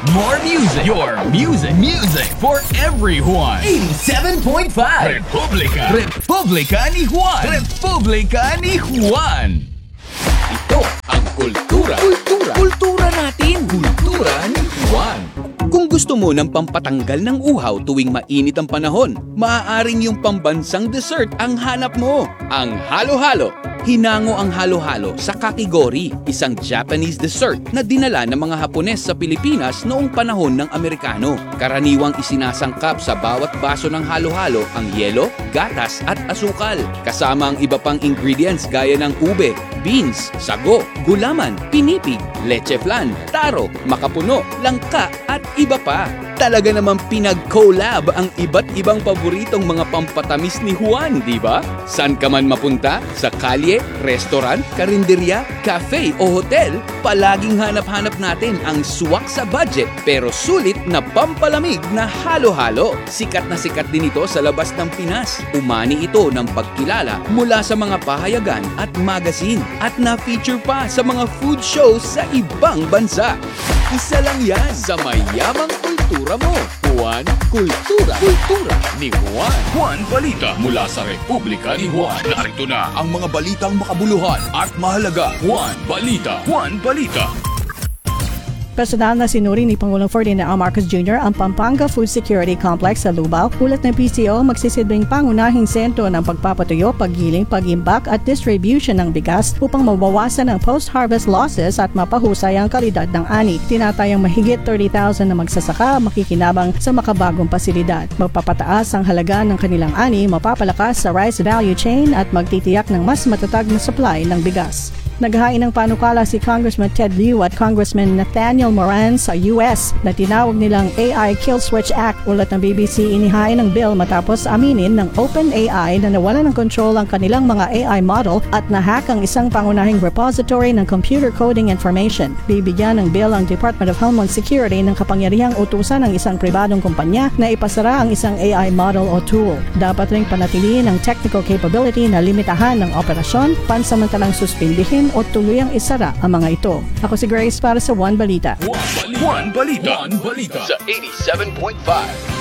More music. Your music. Music for everyone. 87.5 Republika ni Juan. Republika ni Juan. Ito ang kultura. Kultura natin. Kultura ni Juan. Kung gusto mo ng pampatanggal ng uhaw tuwing mainit ang panahon, maaaring yung pambansang dessert ang hanap mo. Ang halo-halo. Hinango ang halo-halo sa kakigori, isang Japanese dessert na dinala ng mga Hapones sa Pilipinas noong panahon ng Amerikano. Karaniwang isinasangkap sa bawat baso ng halo-halo ang yelo, gatas at asukal. Kasama ang iba pang ingredients gaya ng ube, beans, sago, gulaman, pinipig, leche flan, taro, makapuno, langka at iba pa. Talaga namang pinag-collab ang iba't ibang paboritong mga pampatamis ni Juan, di ba? San ka man mapunta, sa kalye, restaurant, karinderya, cafe o hotel, palaging hanap-hanap natin ang swak sa budget pero sulit na pampalamig na halo-halo. Sikat na sikat din ito sa labas ng Pinas. Umani ito ng pagkilala mula sa mga pahayagan at magazine at na-feature pa sa mga food shows sa ibang bansa. Isa lang yan sa mayamang kultura mo. Juan Kultura. Kultura ni Juan. Juan Balita mula sa Republika ni Juan. Narito na ang mga balitang makabuluhan at mahalaga. Juan Balita. Juan Balita. Personal na sinuri ni Pangulong Ferdinand R. Marcos Jr. ang Pampanga Food Security Complex sa Lubao. Ulat ng PCO, magsisilbing pangunahing sentro ng pagpapatuyo, paggiling, pag-imbak at distribution ng bigas upang mabawasan ang post-harvest losses at mapahusay ang kalidad ng ani. Tinatayang mahigit 30,000 na magsasaka makikinabang sa makabagong pasilidad. Magpapataas ang halaga ng kanilang ani, mapapalakas sa rice value chain at magtitiyak ng mas matatag na supply ng bigas. Naghain ng panukala si Congressman Ted Lieu at Congressman Nathaniel Moran sa US na tinawag nilang AI Kill Switch Act. Ulat ng BBC, inihain ng bill matapos aminin ng OpenAI na nawalan ng control ang kanilang mga AI model at nahack ang isang pangunahing repository ng computer coding information. Bibigyan ng bill ang Department of Homeland Security ng kapangyarihang utusan ng isang pribadong kumpanya na ipasara ang isang AI model o tool. Dapat ring panatilihin ang technical capability na limitahan ng operasyon, pansamantalang suspindihin o tuluyang isara ang mga ito. Ako si Grace para sa Juan Balita. Juan Balita. Juan Balita. Sa 87.5